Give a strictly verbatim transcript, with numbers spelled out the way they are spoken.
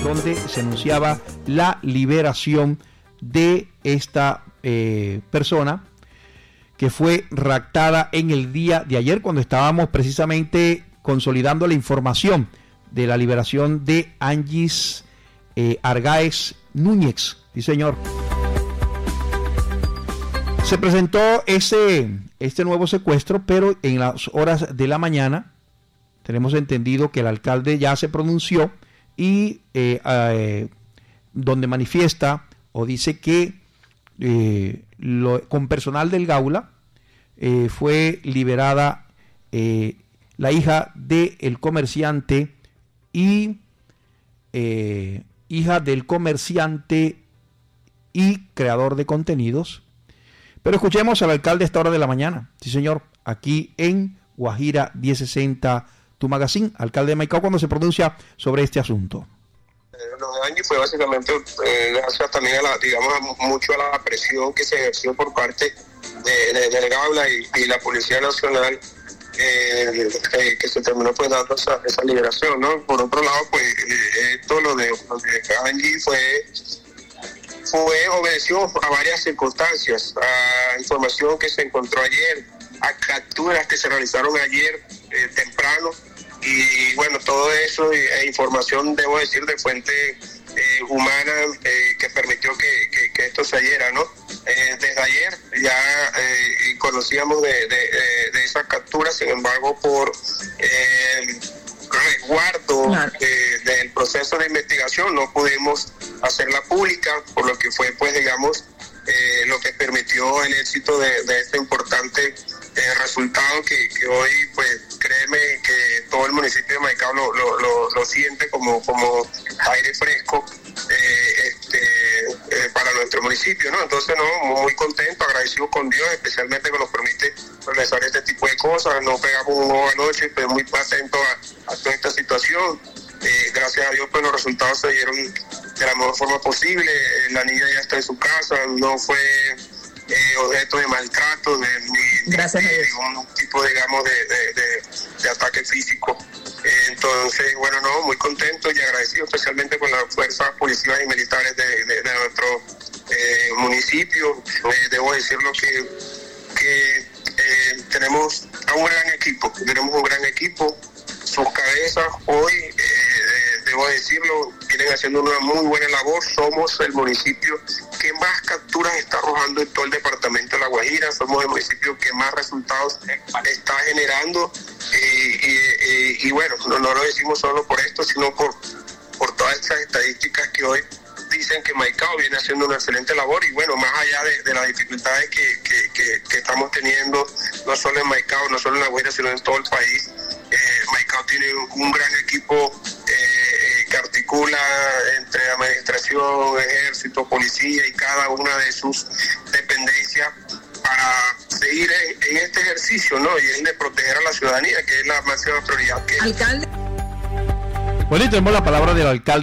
donde se anunciaba la liberación de esta eh, persona que fue raptada en el día de ayer, cuando estábamos precisamente consolidando la información de la liberación de Angis eh, Argáez Núñez. Sí, señor. Se presentó ese, este nuevo secuestro, pero en las horas de la mañana tenemos entendido que el alcalde ya se pronunció y eh, eh, donde manifiesta o dice que eh, lo, con personal del Gaula eh, fue liberada eh, la hija del comerciante y eh, hija del comerciante y creador de contenidos. Pero escuchemos al alcalde a esta hora de la mañana. Sí, señor, aquí en Guajira diez sesenta, tu magazine, alcalde de Maicao, cuando se pronuncia sobre este asunto. Lo de Angie fue básicamente eh, gracias también a la, digamos, mucho a la presión que se ejerció por parte de, de, del Gaula y, y la Policía Nacional, eh, eh, que se terminó pues dando esa, esa liberación, ¿no? Por otro lado, pues eh, esto lo de, lo de Angie fue fue obedeció a varias circunstancias, a información que se encontró ayer, a capturas que se realizaron ayer eh, temprano, y bueno, todo eso e información, debo decir, de fuente eh, humana eh, que permitió que, que, que esto se diera, ¿no? Eh, desde ayer ya eh, conocíamos de, de, de, de esas capturas, sin embargo, por eh, resguardo claro. de, del proceso de investigación no pudimos hacerla pública, por lo que fue, pues, digamos, eh, lo que permitió el éxito de, de este importante eh, resultado que, que hoy, pues, créeme que todo el municipio de Maicao lo, lo, lo, lo siente como, como aire fresco eh, este, eh, para nuestro municipio, ¿no? Entonces, no, muy contento, agradecido con Dios, especialmente que nos permite realizar este tipo de cosas. No pegamos un ojo anoche, pero muy atento a, a toda esta situación. Eh, gracias a Dios, pues los resultados se dieron de la mejor forma posible. Eh, la niña ya está en su casa, no fue eh, objeto de maltrato, de, ni de, de ningún tipo, digamos, de, de, de, de ataque físico. Eh, entonces, bueno, no, muy contento y agradecido especialmente con las fuerzas policiales y militares de, de, de nuestro eh, municipio. Eh, debo decirlo que, que eh, tenemos a un gran equipo, tenemos un gran equipo. Sus cabezas hoy, eh, eh, debo decirlo, vienen haciendo una muy buena labor. Somos el municipio que más capturas está arrojando en todo el departamento de La Guajira. Somos el municipio que más resultados está generando. Eh, y, y, y bueno, no, no lo decimos solo por esto, sino por, por todas estas estadísticas que hoy dicen que Maicao viene haciendo una excelente labor. Y bueno, más allá de, de las dificultades que, que, que, que estamos teniendo, no solo en Maicao, no solo en La Guajira, sino en todo el país, Eh, Maicao tiene un gran equipo eh, que articula entre administración, ejército, policía y cada una de sus dependencias para seguir en, en este ejercicio, ¿no? Y es de proteger a la ciudadanía, que es la máxima prioridad que... Alcalde. Bueno, y tenemos la palabra del alcalde